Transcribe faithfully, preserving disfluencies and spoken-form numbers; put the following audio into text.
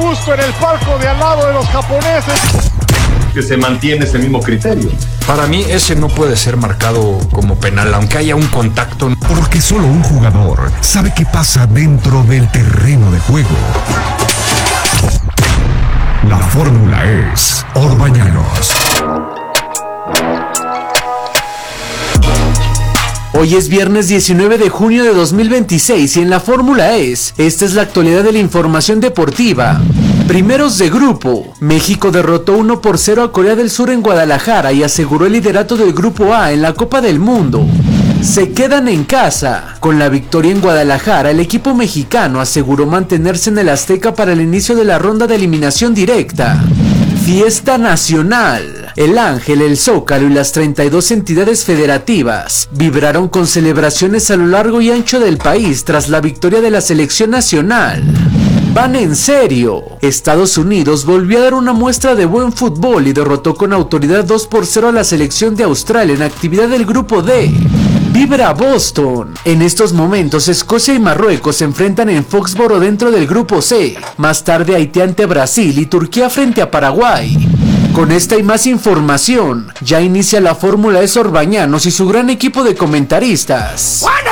justo en el palco de al lado de los japoneses. Que se mantiene ese mismo criterio. Para mí ese no puede ser marcado como penal, aunque haya un contacto. Porque solo un jugador sabe qué pasa dentro del terreno de juego. La fórmula es Orbañanos. Hoy es viernes diecinueve de junio de dos mil veintiséis y en la Fórmula es, esta es la actualidad de la información deportiva. Primeros de grupo, México derrotó uno por cero a Corea del Sur en Guadalajara y aseguró el liderato del Grupo A en la Copa del Mundo. Se quedan en casa. Con la victoria en Guadalajara, el equipo mexicano aseguró mantenerse en el Azteca para el inicio de la ronda de eliminación directa. Fiesta nacional. El Ángel, el Zócalo y las treinta y dos entidades federativas vibraron con celebraciones a lo largo y ancho del país tras la victoria de la selección nacional. Van en serio. Estados Unidos volvió a dar una muestra de buen fútbol y derrotó con autoridad dos por cero a la selección de Australia en actividad del Grupo D. Vibra Boston. En estos momentos Escocia y Marruecos se enfrentan en Foxboro dentro del Grupo C. Más tarde Haití ante Brasil y Turquía frente a Paraguay. Con esta y más información, ya inicia la Fórmula E Orbañanos y su gran equipo de comentaristas. ¡Bueno!